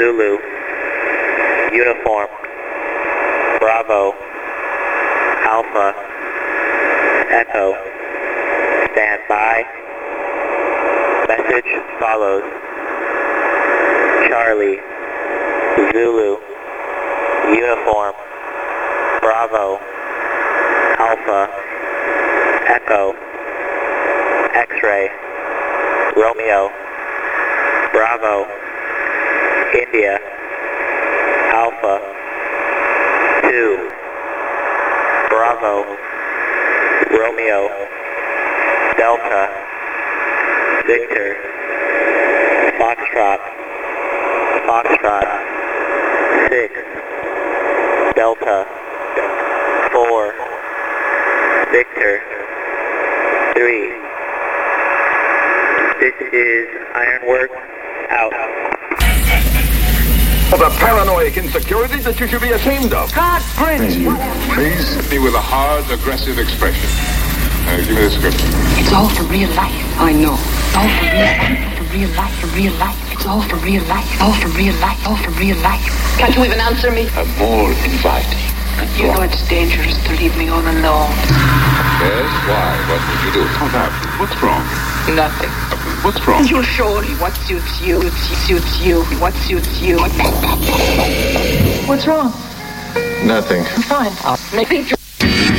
Zulu, uniform, Bravo, Alpha, Echo, stand by. Message follows. Charlie, Zulu, uniform, Bravo, Alpha, Echo, X-ray, Romeo, Bravo, India, Alpha, 2, Bravo, Romeo, Delta, Victor, Foxtrot, 6, Delta, 4, Victor, 3. This is Ironworks, out. The paranoid insecurity that you should be ashamed of. God, Prince! Please hit me with a hard, aggressive expression. Give me the script. It's all for real life. I know. It's all for real life. For real life. It's all for real life. All for real life. All for real life. Can't you even answer me? I'm more inviting. You know it's dangerous to leave me all alone. Yes? Why? What would you do? What happened? What's wrong? Nothing. What's wrong? You'll show me what suits you. Suits you. What suits you. What's wrong? Nothing. I'm fine. I'll make you.